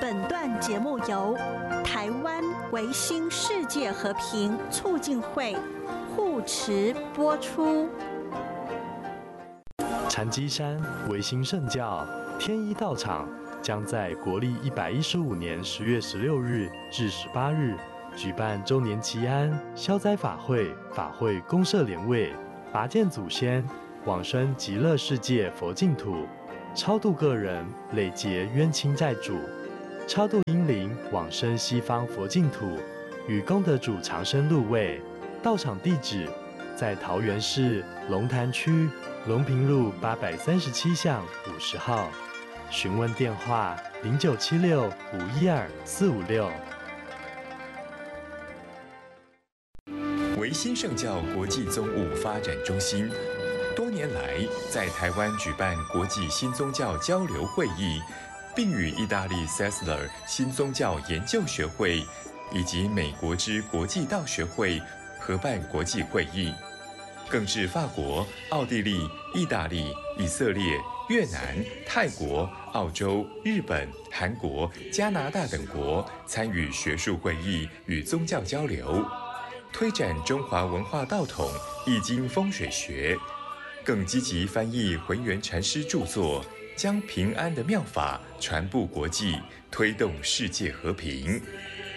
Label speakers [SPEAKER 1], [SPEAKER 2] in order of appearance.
[SPEAKER 1] 本段节目由台湾维新世界和平促进会护持播出。
[SPEAKER 2] 禅机山维新圣教天一道场将在国历115年10月16日至18日举办周年祈安消灾法会，法会公设莲位，拔剑祖先，往生极乐世界佛净土，超度个人累劫冤亲债主，超度阴灵往生西方佛净土，与功德主长生入位。道场地址在桃园市龙潭区龙平路837巷50号，询问电话0976512456。
[SPEAKER 3] 维新圣教国际宗务发展中心多年来在台湾举办国际新宗教交流会议，并与意大利 Sessler 新宗教研究学会以及美国之国际道学会合办国际会议，更至法国、奥地利、意大利、以色列、越南、泰国、澳洲、日本、韩国、加拿大等国参与学术会议与宗教交流，推展中华文化道统、易经风水学，更积极翻译浑元禅师著作，将平安的妙法传布国际，推动世界和平。